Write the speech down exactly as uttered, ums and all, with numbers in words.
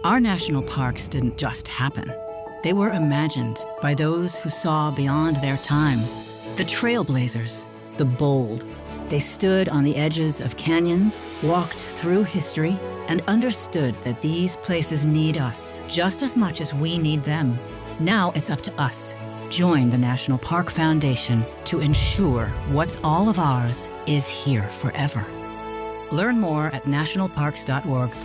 Our national parks didn't just happen. They were imagined by those who saw beyond their time. The trailblazers, the bold. They stood on the edges of canyons, walked through history, and understood that these places need us just as much as we need them. Now it's up to us. Join the National Park Foundation to ensure what's all of ours is here forever. Learn more at national parks dot org.